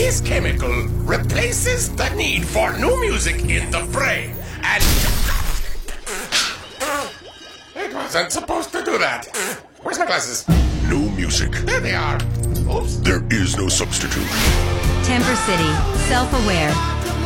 This chemical replaces the need for new music in the fray, and... It wasn't supposed to do that. Where's my glasses? No music. There they are. Oops. There is no substitute. Temper City, self-aware.